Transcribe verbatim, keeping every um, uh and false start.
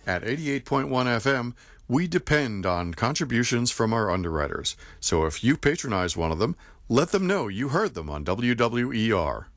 At eighty-eight point one F M, we depend on contributions from our underwriters. So if you patronize one of them, let them know you heard them on W W E R.